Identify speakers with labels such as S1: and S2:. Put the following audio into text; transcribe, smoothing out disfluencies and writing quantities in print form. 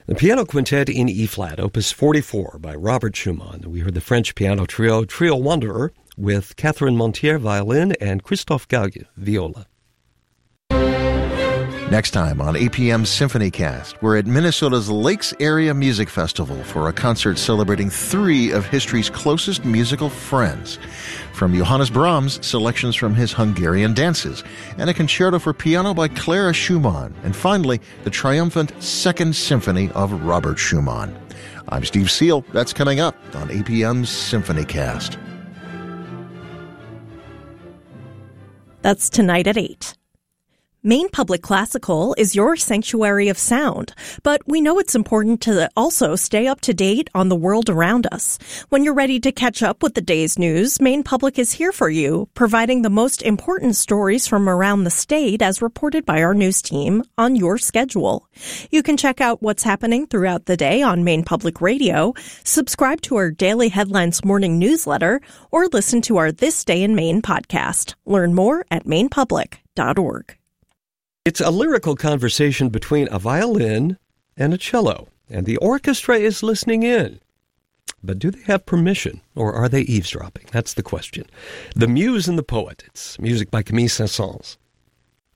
S1: The Piano Quintet in E-flat, Opus 44 by Robert Schumann. We heard the French piano Trio Wanderer, with Catherine Montier, violin, and Christophe Gague, viola.
S2: Next time on APM's SymphonyCast, we're at Minnesota's Lakes Area Music Festival for a concert celebrating three of history's closest musical friends. From Johannes Brahms, selections from his Hungarian dances, and a concerto for piano by Clara Schumann, and finally, the triumphant Second Symphony of Robert Schumann. I'm Steve Seal. That's coming up on APM's SymphonyCast.
S3: That's tonight at 8. Maine Public Classical is your sanctuary of sound, but we know it's important to also stay up to date on the world around us. When you're ready to catch up with the day's news, Maine Public is here for you, providing the most important stories from around the state as reported by our news team on your schedule. You can check out what's happening throughout the day on Maine Public Radio, subscribe to our Daily Headlines morning newsletter, or listen to our This Day in Maine podcast. Learn more at mainepublic.org.
S1: It's a lyrical conversation between a violin and a cello, and the orchestra is listening in. But do they have permission, or are they eavesdropping? That's the question. The Muse and the Poet. It's music by Camille Saint-Saëns.